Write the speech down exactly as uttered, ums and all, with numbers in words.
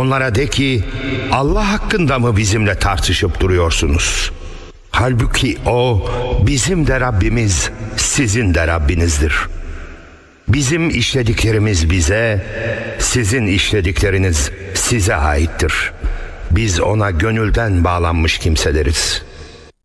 Onlara de ki, Allah hakkında mı bizimle tartışıp duruyorsunuz? Halbuki O bizim de Rabbimiz, sizin de Rabbinizdir. Bizim işlediklerimiz bize, sizin işledikleriniz size aittir. Biz ona gönülden bağlanmış kimseleriz.